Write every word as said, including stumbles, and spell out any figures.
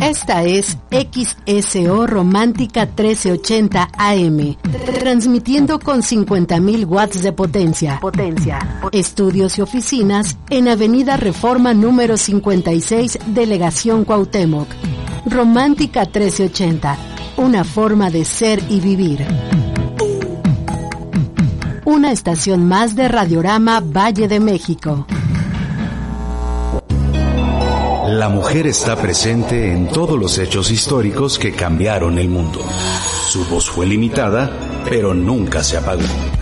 Esta es X S O Romántica trece ochenta A M, transmitiendo con cincuenta mil watts de potencia. Potencia. Estudios y oficinas en Avenida Reforma número cincuenta y seis, Delegación Cuauhtémoc. Romántica trece ochenta, una forma de ser y vivir. Una estación más de Radiorama Valle de México. La mujer está presente en todos los hechos históricos que cambiaron el mundo. Su voz fue limitada, pero nunca se apagó.